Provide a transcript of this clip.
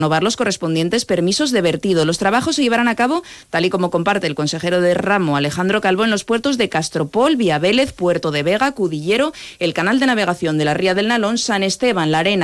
renovar los correspondientes permisos de vertido. Los trabajos se llevarán a cabo, tal y como comparte el consejero de ramo Alejandro Calvo, en los puertos de Castropol, Vía Vélez, Puerto de Vega, Cudillero, el canal de navegación de la Ría del Nalón, San Esteban, La Arena,